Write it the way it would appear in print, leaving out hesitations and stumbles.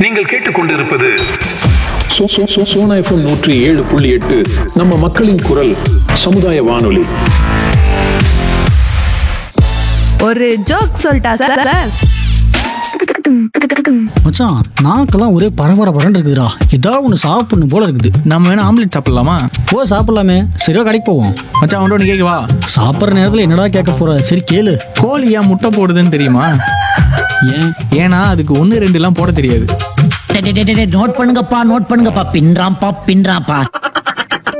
நீங்கள் கேட்டுக்கொண்டிருப்பது சோனா எஃப்எம் 107.8 நம்ம மக்களின் குரல் சமுதாய வானொலி. ஒரு ஜோக் சொல்லிட்டா சார்? மச்சான், நாக்கெல்லாம் ஒரே பரபரன்னு இருக்குதுடா. ஏதாவது ஒன்று சாப்பிடணும் போல இருக்குது. நம்ம வேணா ஆம்லெட் சாப்பிடலாமா? ஓ, சாப்பிடலாமே. சரியா, கடைக்கு போவோம். மச்சான் ஒன்று கேட்கவா? சாப்பிட்ற நேரத்தில் என்னடா கேட்க போற? சரி கேளு. கோழி ஏன் முட்டை போடுதுன்னு தெரியுமா? ஏன்னா அதுக்கு 1 2 எல்லாம் போட தெரியாது. நோட் பண்ணுங்கப்பா பின்றாம்பா.